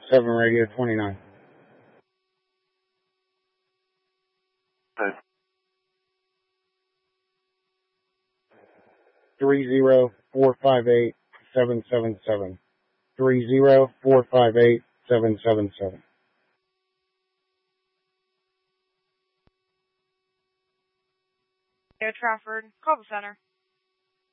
7 Radio 29. Okay. 30458-777. 30458-777. Air Trafford, call the center.